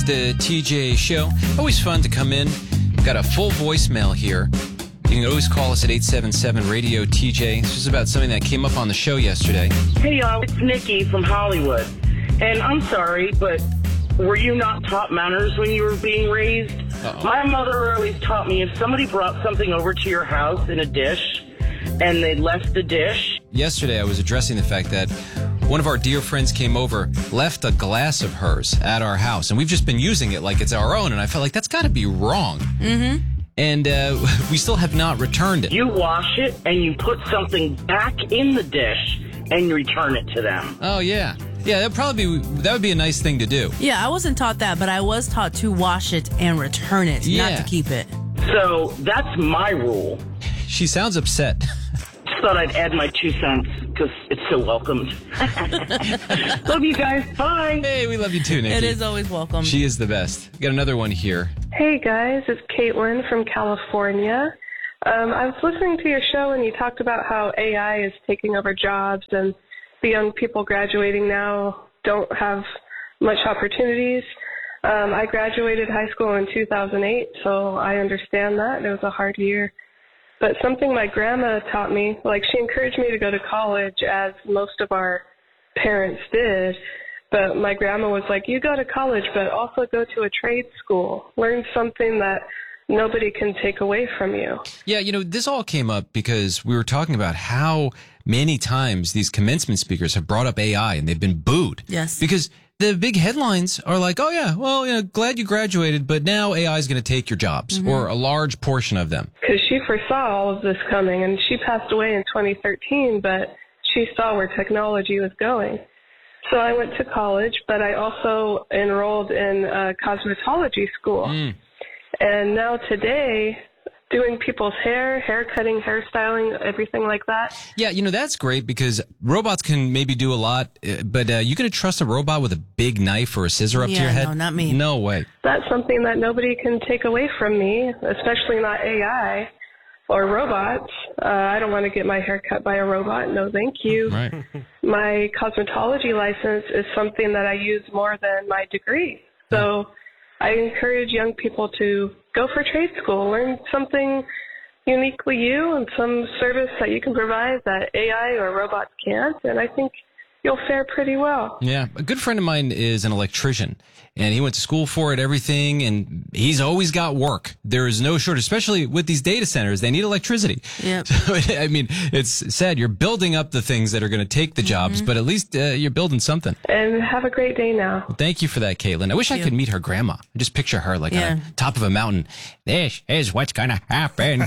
The TJ Show. Always fun to come in. Got a full voicemail here. You can always call us at 877-RADIO-TJ. This is about something that came up on the show yesterday. Hey, y'all. It's Nikki from Hollywood. And I'm sorry, but were you not taught manners when you were being raised? Uh-oh. My mother always taught me if somebody brought something over to your house in a dish and they left the dish. Yesterday, I was addressing the fact that one of our dear friends came over, left a glass of hers at our house, and we've just been using it like it's our own, and I felt like that's got to be wrong. Mm-hmm. And we still have not returned it. You wash it and you put something back in the dish and you return it to them. Oh, yeah. Yeah, that would be a nice thing to do. Yeah, I wasn't taught that, but I was taught to wash it and return it, not to keep it. So that's my rule. She sounds upset. Just thought I'd add my 2 cents because it's so welcomed. Love you guys. Bye. Hey, we love you too, Nikki. It is always welcome. She is the best. Got another one here. Hey guys, it's Caitlin from California. I was listening to your show and you talked about how AI is taking over jobs and the young people graduating now don't have much opportunities. I graduated high school in 2008, so I understand that. It was a hard year. But something my grandma taught me, like she encouraged me to go to college as most of our parents did. But my grandma was like, you go to college, but also go to a trade school. Learn something that nobody can take away from you. Yeah, this all came up because we were talking about how many times these commencement speakers have brought up AI and they've been booed. Yes. Because the big headlines are like, oh, yeah, well, glad you graduated, but now AI is going to take your jobs, or a large portion of them. Because she foresaw all of this coming, and she passed away in 2013, but she saw where technology was going. So I went to college, but I also enrolled in a cosmetology school. And now today, doing people's hair cutting, hairstyling, everything like that. Yeah, that's great because robots can maybe do a lot, but you going to trust a robot with a big knife or a scissor up to your head? No, not me. No way. That's something that nobody can take away from me, especially not AI or robots. I don't want to get my hair cut by a robot. No, thank you. Right. My cosmetology license is something that I use more than my degree. So I encourage young people to go for trade school, learn something uniquely you and some service that you can provide that AI or robots can't, and I think you'll fare pretty well. Yeah, a good friend of mine is an electrician, and he went to school for it, everything, and he's always got work. There is no shortage, especially with these data centers. They need electricity. Yeah. So, I mean, it's sad. You're building up the things that are going to take the jobs, but at least you're building something. And have a great day now. Well, thank you for that, Caitlin. I wish I could meet her grandma. I just picture her like on the top of a mountain. This is what's going to happen.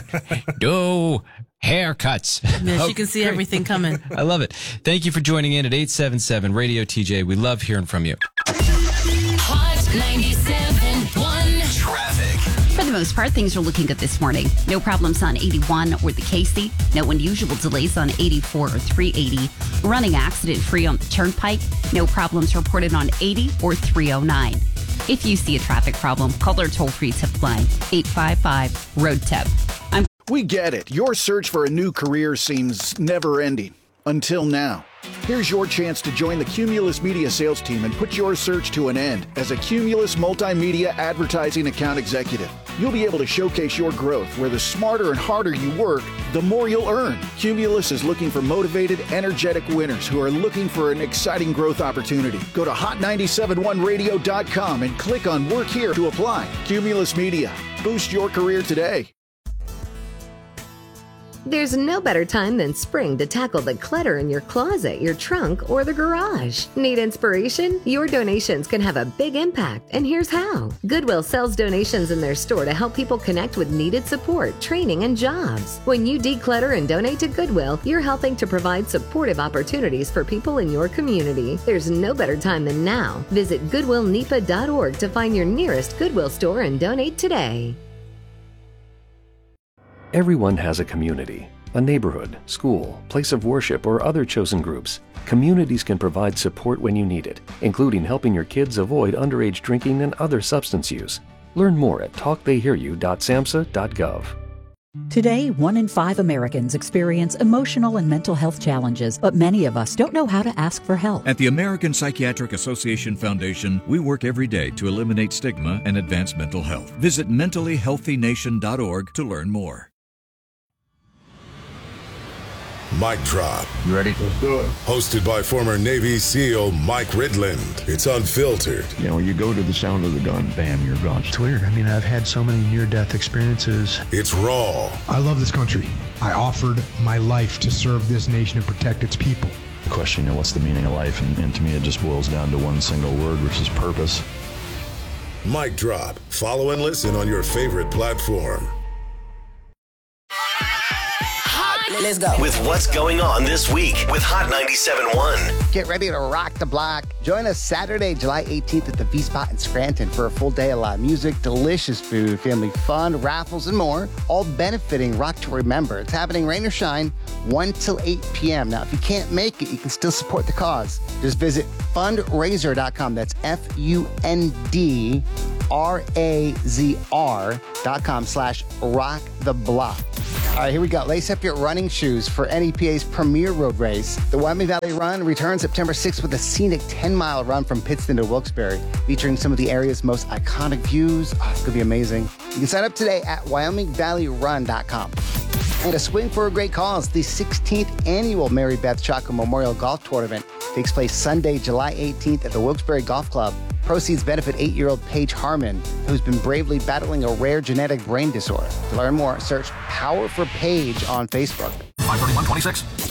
Do haircuts. Yeah, she can see everything coming. I love it. Thank you for joining in at 877-RADIO-TJ. We love hearing from you. Hot 97.1 Traffic. For the most part, things are looking good this morning. No problems on 81 or the Casey. No unusual delays on 84 or 380. Running accident-free on the Turnpike. No problems reported on 80 or 309. If you see a traffic problem, call our toll-free tip line, 855-ROAD-TIP. We get it. Your search for a new career seems never-ending. Until now. Here's your chance to join the Cumulus Media sales team and put your search to an end as a Cumulus Multimedia Advertising Account Executive. You'll be able to showcase your growth where the smarter and harder you work, the more you'll earn. Cumulus is looking for motivated, energetic winners who are looking for an exciting growth opportunity. Go to hot971radio.com and click on Work Here to apply. Cumulus Media. Boost your career today. There's no better time than spring to tackle the clutter in your closet, your trunk, or the garage. Need inspiration? Your donations can have a big impact, and here's how. Goodwill sells donations in their store to help people connect with needed support, training, and jobs. When you declutter and donate to Goodwill, you're helping to provide supportive opportunities for people in your community. There's no better time than now. Visit goodwillnipa.org to find your nearest Goodwill store and donate today. Everyone has a community, a neighborhood, school, place of worship, or other chosen groups. Communities can provide support when you need it, including helping your kids avoid underage drinking and other substance use. Learn more at talktheyhearyou.samhsa.gov. Today, 1 in 5 Americans experience emotional and mental health challenges, but many of us don't know how to ask for help. At the American Psychiatric Association Foundation, we work every day to eliminate stigma and advance mental health. Visit mentallyhealthynation.org to learn more. Mic Drop. You ready? Let's do it. Hosted by former Navy SEAL Mike Ridland. It's unfiltered. You know, you go to the sound of the gun, bam, you're gone. It's weird. I mean, I've had so many near-death experiences. It's raw. I love this country. I offered my life to serve this nation and protect its people. The question, what's the meaning of life? And to me, it just boils down to one single word, which is purpose. Mic Drop. Follow and listen on your favorite platform. Let's go. With what's going on this week with Hot 97.1. Get ready to rock the block. Join us Saturday, July 18th at the V-Spot in Scranton for a full day of live music, delicious food, family fun, raffles, and more, all benefiting Rock to Remember. It's happening rain or shine, 1 till 8 p.m. Now, if you can't make it, you can still support the cause. Just visit fundraiser.com. That's FUNDRAZR.com/rocktheblock. All right, here we go. Lace up your running shoes for NEPA's premier road race. The Wyoming Valley Run returns September 6th with a scenic 10-mile run from Pittston to Wilkes-Barre, featuring some of the area's most iconic views. Oh, it's going to be amazing. You can sign up today at WyomingValleyRun.com. And a swing for a great cause. The 16th annual Mary Beth Chaco Memorial Golf Tournament takes place Sunday, July 18th at the Wilkes-Barre Golf Club. Proceeds benefit 8-year-old Paige Harmon, who's been bravely battling a rare genetic brain disorder. To learn more, search Power for Paige on Facebook. 531-26.